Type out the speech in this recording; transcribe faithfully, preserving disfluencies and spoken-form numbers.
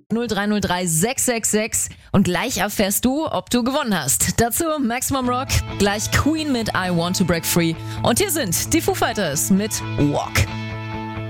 null drei null drei sechs sechs sechs und gleich erfährst du, ob du gewonnen hast. Dazu Maximum Rock, gleich Queen mit I Want to Break Free und hier sind die Foo Fighters mit Walk.